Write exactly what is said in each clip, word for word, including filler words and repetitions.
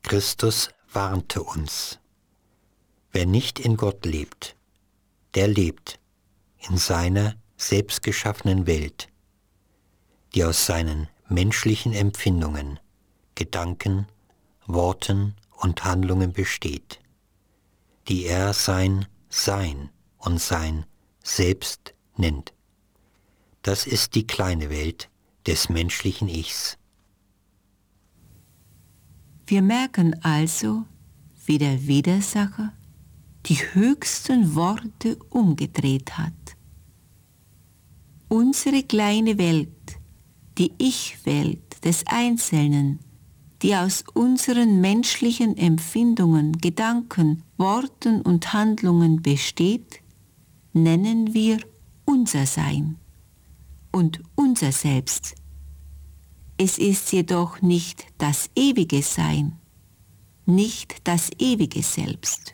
Christus warnte uns. Wer nicht in Gott lebt, der lebt in seiner selbstgeschaffenen Welt, die aus seinen menschlichen Empfindungen, Gedanken, Worten und Handlungen besteht, die er sein Sein und sein Selbst nennt. Das ist die kleine Welt des menschlichen Ichs. Wir merken also, wie der Widersacher die höchsten Worte umgedreht hat. Unsere kleine Welt, die Ich-Welt des Einzelnen, die aus unseren menschlichen Empfindungen, Gedanken, Worten und Handlungen besteht, nennen wir unser Sein und unser Selbst. Es ist jedoch nicht das ewige Sein, nicht das ewige Selbst.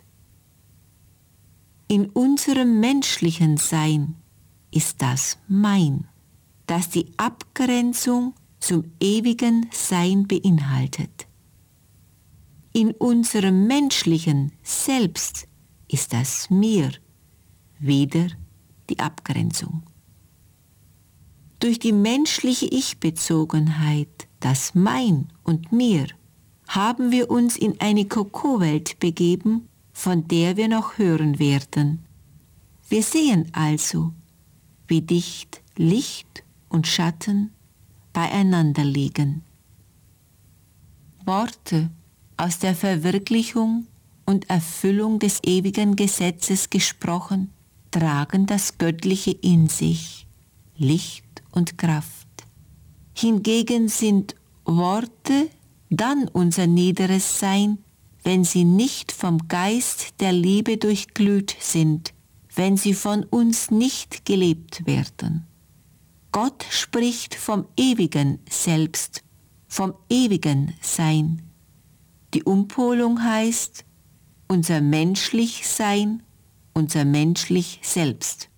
In unserem menschlichen Sein ist das Mein, das die Abgrenzung zum ewigen Sein beinhaltet. In unserem menschlichen Selbst ist das Mir, wieder die Abgrenzung. Durch die menschliche Ich-Bezogenheit, das Mein und Mir, haben wir uns in eine Kokowelt begeben, von der wir noch hören werden. Wir sehen also, wie dicht Licht und Schatten beieinander liegen. Worte aus der Verwirklichung und Erfüllung des ewigen Gesetzes gesprochen, tragen das Göttliche in sich, Licht und Kraft. Hingegen sind Worte dann unser niederes Sein, wenn sie nicht vom Geist der Liebe durchglüht sind, wenn sie von uns nicht gelebt werden. Gott spricht vom ewigen Selbst, vom ewigen Sein. Die Umpolung heißt unser menschlich Sein, unser menschlich Selbst.